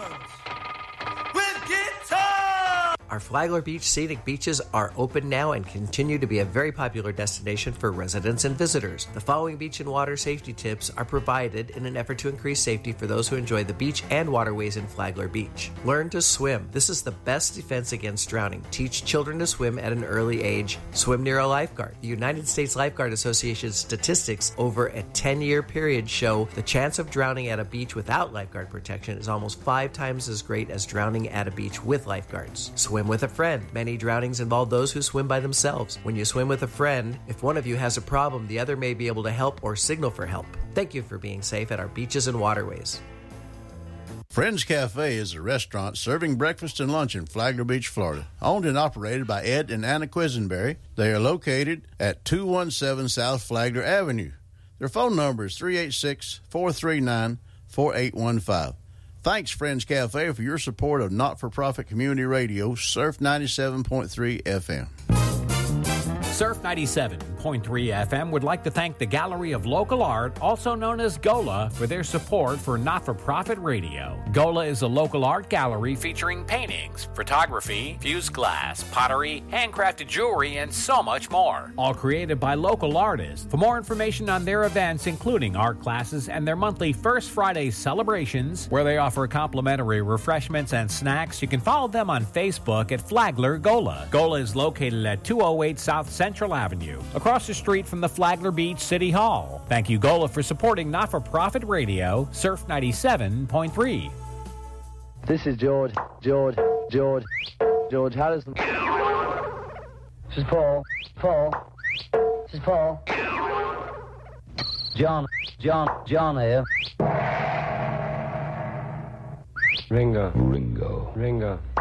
with guitar! Our Flagler Beach scenic beaches are open now and continue to be a very popular destination for residents and visitors. The following beach and water safety tips are provided in an effort to increase safety for those who enjoy the beach and waterways in Flagler Beach. Learn to swim. This is the best defense against drowning. Teach children to swim at an early age. Swim near a lifeguard. The United States Lifeguard Association's statistics over a 10-year period show the chance of drowning at a beach without lifeguard protection is almost 5 times as great as drowning at a beach with lifeguards. Swim with a friend. Many drownings involve those who swim by themselves. When you swim with a friend, if one of you has a problem, the other may be able to help or signal for help. Thank you for being safe at our beaches and waterways. Friends Cafe is a restaurant serving breakfast and lunch in Flagler Beach, Florida. Owned and operated by Ed and Anna Quisenberry. They are located at 217 South Flagler Avenue. Their phone number is 386-439-4815. Thanks, Friends Cafe, for your support of not-for-profit community radio, Surf 97.3 FM. Surf 97.3 FM would like to thank the Gallery of Local Art, also known as GOLA, for their support for not-for-profit radio. GOLA is a local art gallery featuring paintings, photography, fused glass, pottery, handcrafted jewelry, and so much more. All created by local artists. For more information on their events, including art classes and their monthly First Friday celebrations, where they offer complimentary refreshments and snacks, you can follow them on Facebook at Flagler GOLA. GOLA is located at 208 South Central Avenue, across the street from the Flagler Beach City Hall. Thank you, GOLA, for supporting not-for-profit radio, Surf 97.3. This is George Harrison. This is Paul. This is Paul. John here. Ringo. Ringo.